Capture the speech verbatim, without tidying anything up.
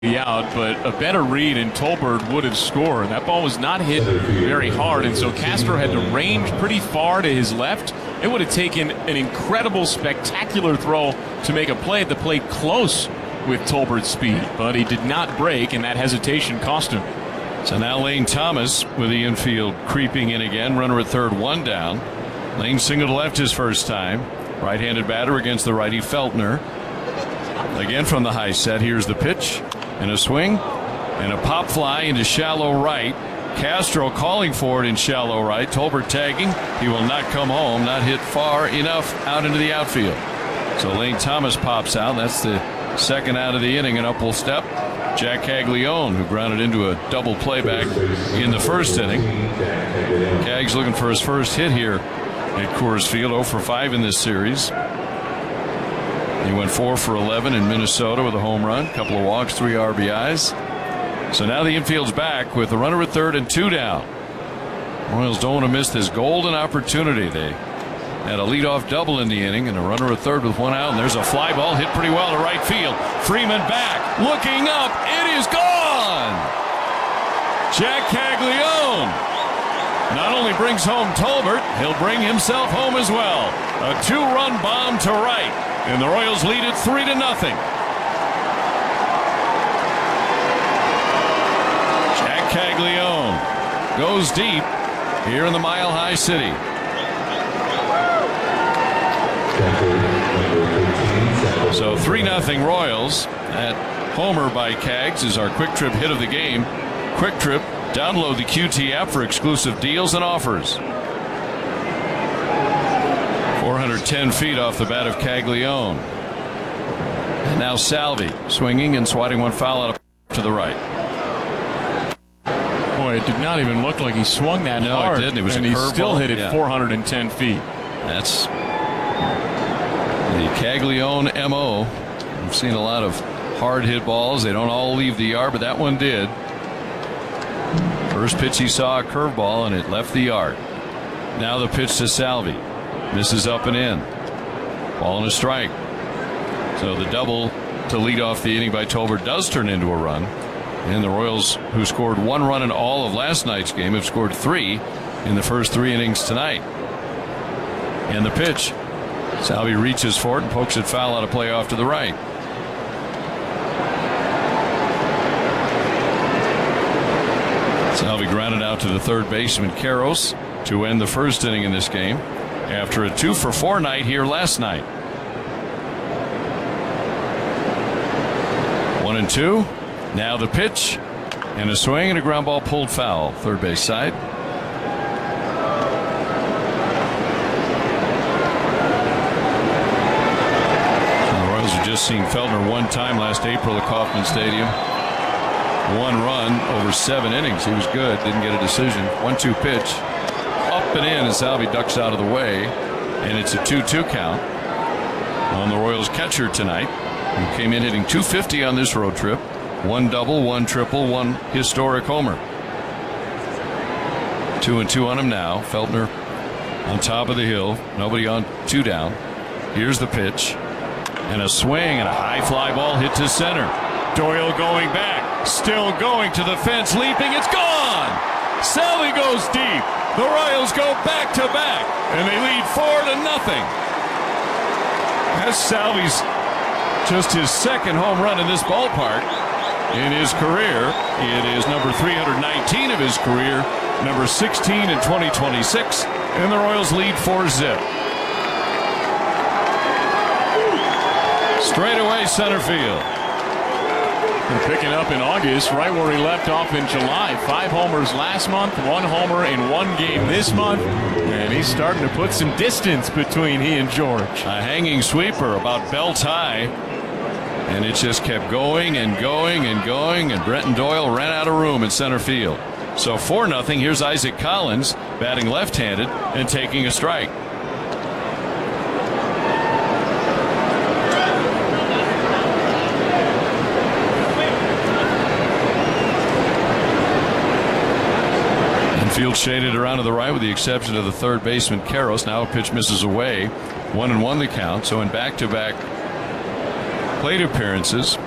out, but a better read and Tolbert would have scored. That ball was not hit very hard, and so Castro had to range pretty far to his left. It would have taken an incredible, spectacular throw to make a play at the plate close with Tolbert's speed, but he did not break, and that hesitation cost him. So now Lane Thomas with the infield creeping in again. Runner at third, one down. Lane single to left his first time. Right-handed batter against the righty Feltner. Again from the high set. Here's the pitch. And a swing and a pop fly into shallow right. Castro calling for it in shallow right. Tolbert tagging. He will not come home. Not hit far enough out into the outfield. So Lane Thomas pops out. That's the second out of the inning. And up will step Jack Caglione, who grounded into a double playback in the first inning. Cags looking for his first hit here at Coors Field. oh for five in this series. He went four for eleven in Minnesota with a home run, a couple of walks, three R B Is. So now the infield's back with the runner at third and two down. Royals don't want to miss this golden opportunity. They had a leadoff double in the inning and a runner at third with one out. And there's a fly ball hit pretty well to right field. Freeman back, looking up. It is gone. Jack Caglione not only brings home Tolbert, he'll bring himself home as well. A two-run bomb to right. And the Royals lead it three to nothing. Jack Caglione goes deep here in the Mile High City. So three nothing Royals. That homer by Cags is our Quick Trip hit of the game. Quick Trip, download the Q T app for exclusive deals and offers. four hundred ten feet off the bat of Caglione. And now Salvi swinging and swatting one foul out to the right. Boy, it did not even look like he swung that no, hard. No, it didn't. It was and a he curveball. still hit it yeah. four hundred ten feet. That's the Caglione M O. We've seen a lot of hard hit balls. They don't all leave the yard, but that one did. First pitch he saw a curveball and it left the yard. Now the pitch to Salvi. Misses up and in. Ball and a strike. So the double to lead off the inning by Tolbert does turn into a run. And the Royals, who scored one run in all of last night's game, have scored three in the first three innings tonight. And the pitch. Salvi reaches for it and pokes it foul out of play off to the right. Salvi grounded out to the third baseman Karros to end the first inning in this game after a two for four night here last night. One and two. Now the pitch and a swing and a ground ball pulled foul third base side. The Royals have just seen Feltner one time last April at Kauffman Stadium. One run over seven innings. He was good. Didn't get a decision. one two pitch. Up and in, and Salvi ducks out of the way. And it's a two two count on the Royals catcher tonight, who came in hitting two fifty on this road trip. One double, one triple, one historic homer. Two and two on him now. Feltner on top of the hill. Nobody on, two down. Here's the pitch. And a swing and a high fly ball hit to center. Doyle going back. Still going to the fence, leaping. It's gone. Salvi goes deep. The Royals go back to back, and they lead four to nothing. That's Salvi's just his second home run in this ballpark in his career. It is number three hundred nineteen of his career, number sixteen in twenty twenty-six, and the Royals lead four zip. Straight away center field. And picking up in August, right where he left off in July. Five homers last month, one homer in one game this month, and he's starting to put some distance between he and George. A hanging sweeper about belt high, and it just kept going and going and going, and Brenton Doyle ran out of room in center field. So four nothing. Here's Isaac Collins batting left-handed and taking a strike. Field shaded around to the right with the exception of the third baseman Karros. Now a pitch misses away. One and one the count. So in back-to-back plate appearances,